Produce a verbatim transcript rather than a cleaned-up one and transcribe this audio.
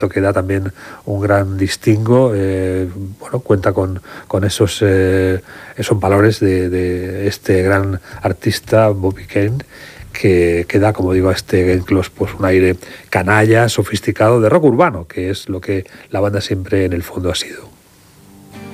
que da también un gran distingo, eh, bueno, cuenta con, con esos, eh, esos valores de, de este gran artista Bobby Kane, que, que da, como digo, a este Glenn Close pues un aire canalla, sofisticado, de rock urbano, que es lo que la banda siempre en el fondo ha sido.